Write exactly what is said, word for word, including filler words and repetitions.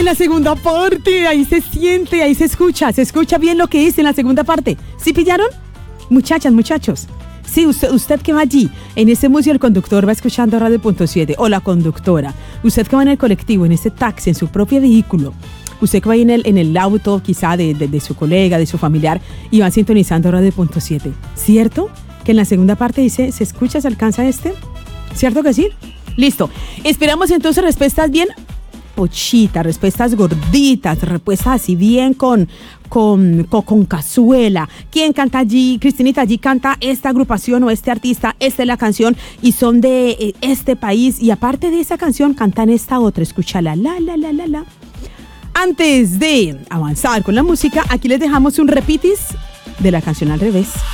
En la segunda parte, ahí se siente, ahí se escucha, se escucha bien lo que dice en la segunda parte. ¿Sí pillaron? Muchachas, muchachos. Sí, usted, usted que va allí, en ese museo el conductor va escuchando Radio Punto siete, o la conductora. Usted que va en el colectivo, en ese taxi, en su propio vehículo. Usted que va en el, en el auto, quizá de, de, de su colega, de su familiar, y va sintonizando Radio Punto siete. ¿Cierto? Que en la segunda parte dice, ¿se escucha, se alcanza este? ¿Cierto que sí? Listo. Esperamos entonces respuestas bien pochitas, respuestas gorditas, respuestas así bien con, con, con, con cazuela. ¿Quién canta allí? Cristinita, allí canta esta agrupación o este artista, esta es la canción y son de eh, este país. Y aparte de esa canción, cantan esta otra. Escúchala, la, la, la, la, la. Antes de avanzar con la música, aquí les dejamos un repitis de la canción al revés.